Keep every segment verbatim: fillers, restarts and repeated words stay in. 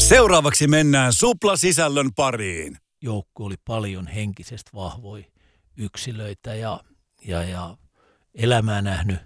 Seuraavaksi mennään Supla-sisällön pariin. Joukko oli paljon henkisesti vahvoja yksilöitä ja, ja, ja elämää nähnyt,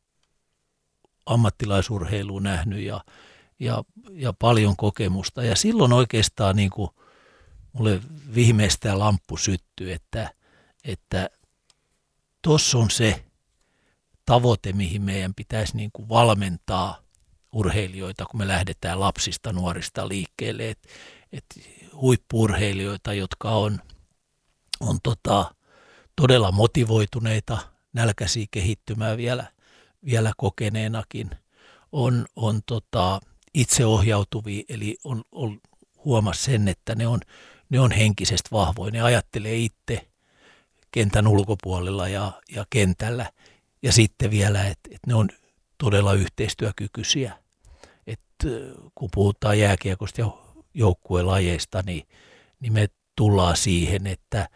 ammattilaisurheilua nähnyt ja, ja, ja paljon kokemusta. Ja silloin oikeastaan niin kuin mulle viimeistään lamppu syttyi, että että tuossa on se tavoite, mihin meidän pitäisi niin kuin valmentaa urheilijoita, kun me lähdetään lapsista, nuorista liikkeelle. Et, et huippu-urheilijoita, jotka on, on tota, todella motivoituneita, nälkäisiä kehittymään vielä, vielä kokeneenakin, on, on tota, itseohjautuvia, eli on, on, huomasi sen, että ne on, ne on henkisesti vahvoja, ne ajattelee itse kentän ulkopuolella ja, ja kentällä. Ja sitten vielä, että, että ne on todella yhteistyökykyisiä. Että kun puhutaan jääkiekosta ja joukkuelajeista, niin, niin me tullaan siihen, että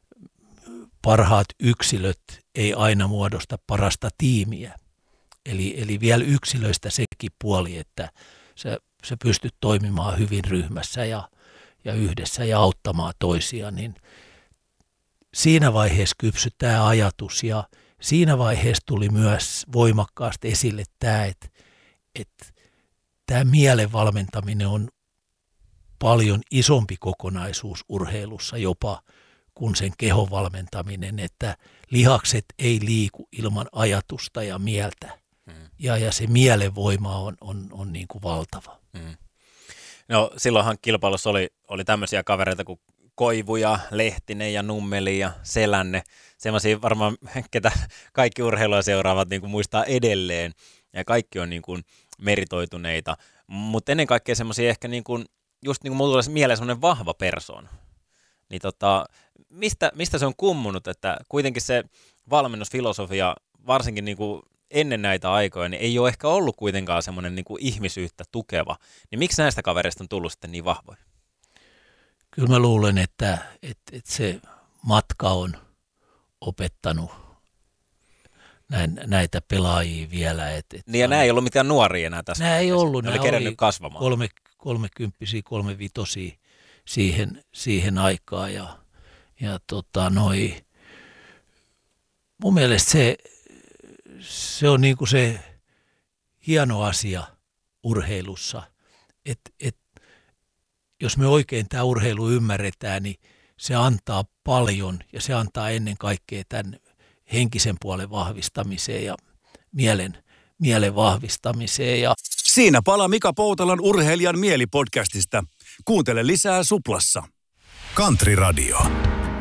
parhaat yksilöt ei aina muodosta parasta tiimiä. Eli, eli vielä yksilöistä sekin puoli, että sä, sä pystyt toimimaan hyvin ryhmässä ja, ja yhdessä ja auttamaan toisia, niin siinä vaiheessa kypsyi tämä ajatus ja siinä vaiheessa tuli myös voimakkaasti esille tämä, että, että tämä mielen valmentaminen on paljon isompi kokonaisuus urheilussa jopa kuin sen kehon valmentaminen, että lihakset ei liiku ilman ajatusta ja mieltä. Hmm. Ja, ja se mielenvoima on, on, on niin kuin valtava. Hmm. No silloinhan kilpailussa oli, oli tämmöisiä kavereita kuin Koivu ja Lehtinen ja Nummeli ja Selänne, semmoisia varmaan, ketä kaikki urheilua seuraavat niin kuin muistaa edelleen, ja kaikki on niin kuin meritoituneita, mutta ennen kaikkea semmoisia ehkä niin kuin, just niin kuin mulla tulee mieleen semmoinen vahva persoona. Niin tota, mistä, mistä se on kummunut, että kuitenkin se valmennusfilosofia, varsinkin niin kuin ennen näitä aikoja, niin ei ole ehkä ollut kuitenkaan semmoinen niin kuin ihmisyyttä tukeva, niin miksi näistä kavereista on tullut sitten niin vahvoja? Kyllä mä luulen, että, että, että se matka on opettanut näin, näitä pelaajia vielä. Että, että niin ja nämä ei ollut mitään nuoria enää tässä. Nämä ei ollut. Ne nämä oli kerennyt kasvamaan. Kolme, kolmekymppisiä, kolmevitosia siihen, siihen aikaan. Ja, ja tota noi, mun mielestä se, se on niin kuin se hieno asia urheilussa, että et, jos me oikein tämä urheilu ymmärretään, niin se antaa paljon ja se antaa ennen kaikkea tämän henkisen puolen vahvistamiseen ja mielen, mielen vahvistamiseen. Ja siinä palaa Mika Poutalan Urheilijan mielipodcastista. Kuuntele lisää Suplassa. Country Radio.